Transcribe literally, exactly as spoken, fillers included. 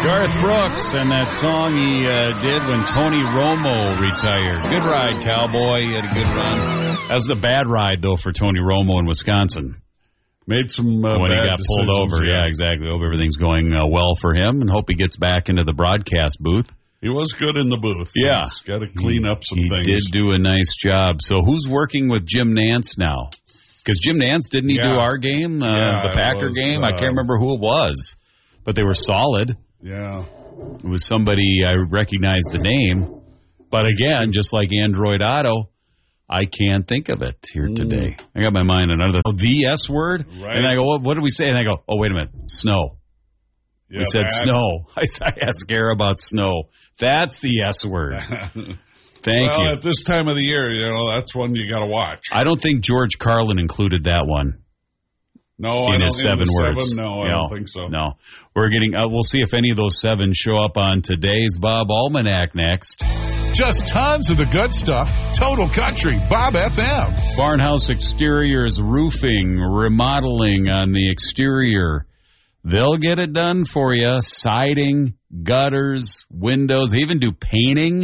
Garth Brooks and that song he uh, did when Tony Romo retired. Good ride, cowboy. He had a good run. That was a bad ride, though, for Tony Romo in Wisconsin. Made some uh, when bad he got pulled over. Yeah. yeah, exactly. Hope everything's going uh, well for him, and hope he gets back into the broadcast booth. He was good in the booth. Yeah. Got to clean he, up some he things. He did do a nice job. So who's working with Jim Nantz now? Because Jim Nantz, didn't he yeah. do our game, uh, yeah, the Packer was, game? Uh, I can't remember who it was, but they were solid. Yeah. It was somebody I recognized the name. But again, just like Android Auto, I can't think of it here today. Mm. I got my mind on another. Oh, the S word? Right. And I go, what, what did we say? And I go, oh, wait a minute. Snow. Yeah, we said that. snow. I, I asked Gare about snow. That's the S word. Thank well, you. At this time of the year, you know, that's one you got to watch. I don't think George Carlin included that one. No, in I his don't, seven in words. Seven, no, I no, don't think so. No, we're getting. Uh, we'll see if any of those seven show up on today's Bob Almanac next. Just tons of the good stuff. Total Country, Bob F M. Farmhouse Exteriors, roofing, remodeling on the exterior. They'll get it done for you. Siding, gutters, windows. They even do painting.